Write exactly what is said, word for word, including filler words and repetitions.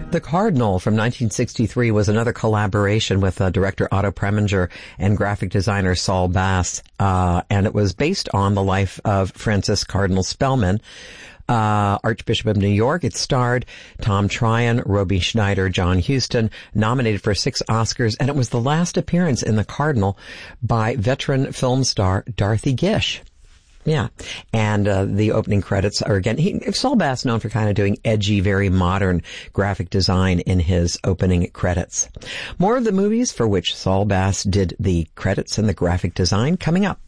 The Cardinal from nineteen sixty-three was another collaboration with uh, director Otto Preminger and graphic designer Saul Bass, uh, and it was based on the life of Francis Cardinal Spellman, uh, Archbishop of New York. It starred Tom Tryon, Roby Schneider, John Huston, nominated for six Oscars, and it was the last appearance in The Cardinal by veteran film star Dorothy Gish. Yeah. And uh, the opening credits are, again, he, Saul Bass known for kind of doing edgy, very modern graphic design in his opening credits. More of the movies for which Saul Bass did the credits and the graphic design coming up.